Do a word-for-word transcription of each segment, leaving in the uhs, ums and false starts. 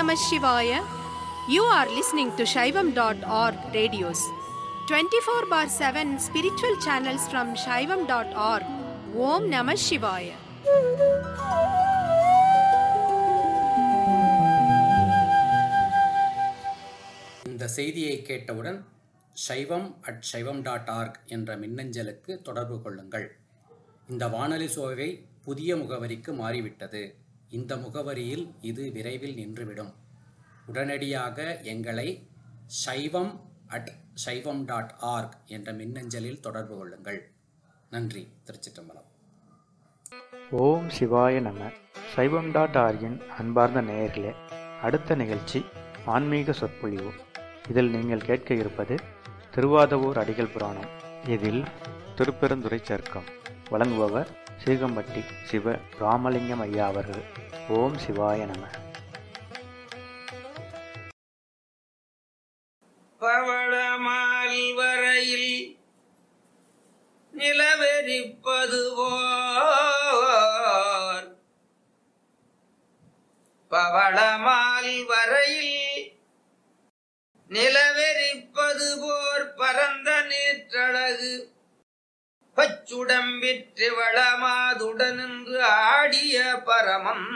Namah Shivaya. You are listening to Shaivam dot org radios. twenty-four bar seven spiritual channels from Shaivam dot org. Om Namah Shivaya. இந்த செய்தியை கேட்டவுடன் சைவம் at சைவம் dot org என்ற மின்னஞ்சலுக்கு தொடர்பு கொள்ளுங்கள். இந்த வானொலி சோவை புதிய முகவரிக்கு மாறிவிட்டது. இந்த முகவரியில் இது விரைவில் நின்றுவிடும். உடனடியாக எங்களை சைவம் அட் சைவம் டாட் ஆர்க் என்ற மின்னஞ்சலில் தொடர்பு கொள்ளுங்கள். நன்றி. திருச்சிற்றம்பலம். ஓம் சிவாய நம. சைவம் டாட் ஆர்கின் அன்பார்ந்த நேயர்களே, அடுத்த நிகழ்ச்சி ஆன்மீக சொற்பொழிவு. இதில் நீங்கள் கேட்க இருப்பது திருவாதவூர் அடிகள் புராணம். இதில் திருப்பெருந்துறை சர்க்கம் வழங்குபவர் சீகம்பட்டி சிவ ராமலிங்கம் ஐயா அவர்கள். ஓம் சிவாய நம. பவளமால் வரையில் நிலவெறிப்பது போர், பவளமால் வரையில் நிலவெறிப்பது போர் பரந்த நீற்றழகு பச்சுடம்பிற்று வளமாதுடனின்று ஆடிய பரமம்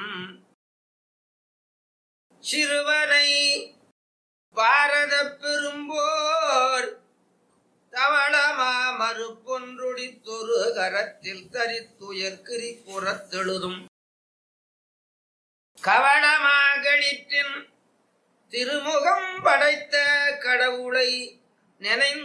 சிறுவனை பாரத பெரும்போர் தவளமா மறுப்பொன்றொடித்தொரு கரத்தில் தரித்துயர்கிரி புறத்தெழுதும் கவளமாகளிற்றின் திருமுகம் படைத்த கடவுளை நினைந்து